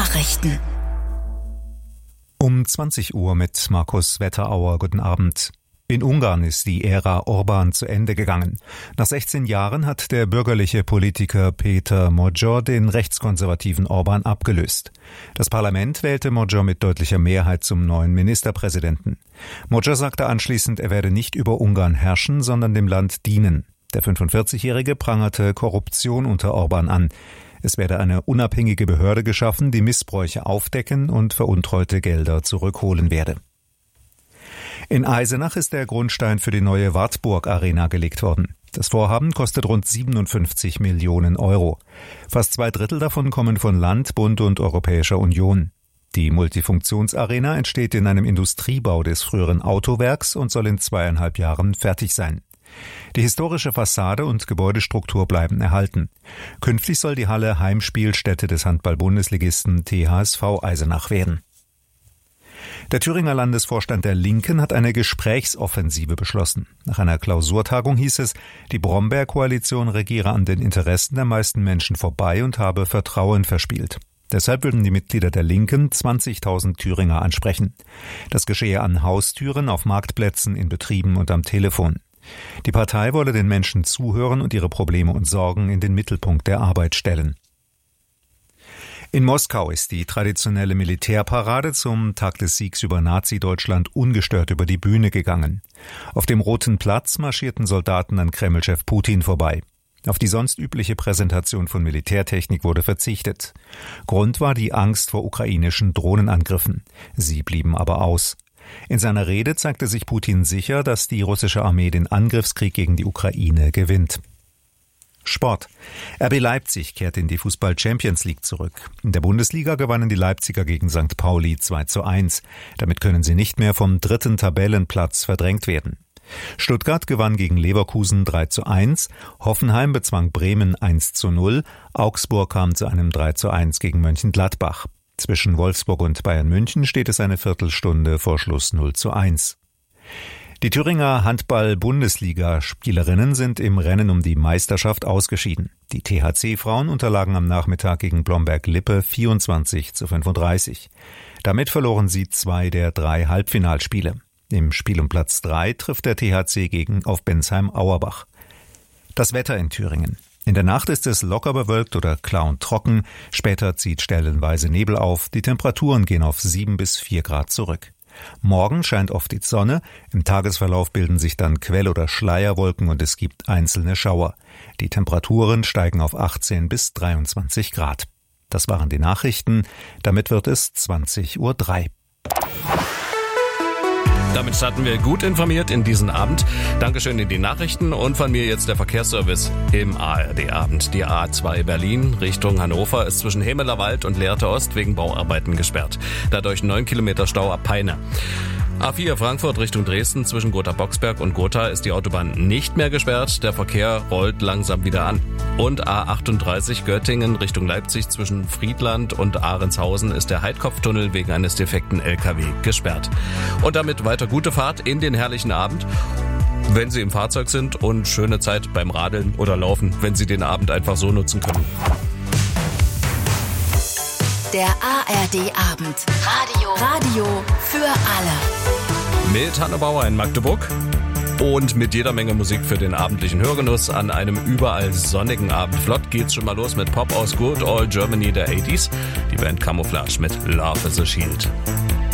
Nachrichten. Um 20 Uhr mit Markus Wetterauer. Guten Abend. In Ungarn ist die Ära Orbán zu Ende gegangen. Nach 16 Jahren hat der bürgerliche Politiker Péter Magyar den rechtskonservativen Orbán abgelöst. Das Parlament wählte Magyar mit deutlicher Mehrheit zum neuen Ministerpräsidenten. Magyar sagte anschließend, er werde nicht über Ungarn herrschen, sondern dem Land dienen. Der 45-Jährige prangerte Korruption unter Orbán an. Es werde eine unabhängige Behörde geschaffen, die Missbräuche aufdecken und veruntreute Gelder zurückholen werde. In Eisenach ist der Grundstein für die neue Wartburg Arena gelegt worden. Das Vorhaben kostet rund 57 Millionen Euro. Fast 2/3 davon kommen von Land, Bund und Europäischer Union. Die Multifunktionsarena entsteht in einem Industriebau des früheren Autowerks und soll in 2,5 Jahren fertig sein. Die historische Fassade und Gebäudestruktur bleiben erhalten. Künftig soll die Halle Heimspielstätte des Handball-Bundesligisten THSV Eisenach werden. Der Thüringer Landesvorstand der Linken hat eine Gesprächsoffensive beschlossen. Nach einer Klausurtagung hieß es, die Bromberg-Koalition regiere an den Interessen der meisten Menschen vorbei und habe Vertrauen verspielt. Deshalb würden die Mitglieder der Linken 20.000 Thüringer ansprechen. Das geschehe an Haustüren, auf Marktplätzen, in Betrieben und am Telefon. Die Partei wolle den Menschen zuhören und ihre Probleme und Sorgen in den Mittelpunkt der Arbeit stellen. In Moskau ist die traditionelle Militärparade zum Tag des Siegs über Nazi-Deutschland ungestört über die Bühne gegangen. Auf dem Roten Platz marschierten Soldaten an Kremlchef Putin vorbei. Auf die sonst übliche Präsentation von Militärtechnik wurde verzichtet. Grund war die Angst vor ukrainischen Drohnenangriffen. Sie blieben aber aus. In seiner Rede zeigte sich Putin sicher, dass die russische Armee den Angriffskrieg gegen die Ukraine gewinnt. Sport. RB Leipzig kehrt in die Fußball-Champions League zurück. In der Bundesliga gewannen die Leipziger gegen St. Pauli 2:1. Damit können sie nicht mehr vom 3. Tabellenplatz verdrängt werden. Stuttgart gewann gegen Leverkusen 3:1. Hoffenheim bezwang Bremen 1:0. Augsburg kam zu einem 3:1 gegen Mönchengladbach. Zwischen Wolfsburg und Bayern München steht es eine Viertelstunde vor Schluss 0:1. Die Thüringer Handball-Bundesliga-Spielerinnen sind im Rennen um die Meisterschaft ausgeschieden. Die THC-Frauen unterlagen am Nachmittag gegen Blomberg-Lippe 24:35. Damit verloren sie 2 der 3 Halbfinalspiele. Im Spiel um Platz 3 trifft der THC auf Bensheim-Auerbach. Das Wetter in Thüringen. In der Nacht ist es locker bewölkt oder klar und trocken. Später zieht stellenweise Nebel auf. Die Temperaturen gehen auf 7 bis 4 Grad zurück. Morgen scheint oft die Sonne. Im Tagesverlauf bilden sich dann Quell- oder Schleierwolken und es gibt einzelne Schauer. Die Temperaturen steigen auf 18 bis 23 Grad. Das waren die Nachrichten. Damit wird es 20:03 Uhr. Damit starten wir gut informiert in diesen Abend. Dankeschön in die Nachrichten und von mir jetzt der Verkehrsservice im ARD-Abend. Die A2 Berlin Richtung Hannover ist zwischen Hemelerwald und Lehrte Ost wegen Bauarbeiten gesperrt. Dadurch 9 Kilometer Stau ab Peine. A4 Frankfurt Richtung Dresden zwischen Gotha-Boxberg und Gotha ist die Autobahn nicht mehr gesperrt. Der Verkehr rollt langsam wieder an. Und A38 Göttingen Richtung Leipzig zwischen Friedland und Ahrenshausen ist der Heidkopftunnel wegen eines defekten LKW gesperrt. Und damit weiter gute Fahrt in den herrlichen Abend. Wenn Sie im Fahrzeug sind und schöne Zeit beim Radeln oder Laufen, wenn Sie den Abend einfach so nutzen können. Der ARD-Abend. Radio für alle. Mit Hanne Bauer in Magdeburg und mit jeder Menge Musik für den abendlichen Hörgenuss an einem überall sonnigen Abend. Flott geht's schon mal los mit Pop aus Good Old Germany der 80s. Die Band Camouflage mit Love is a Shield.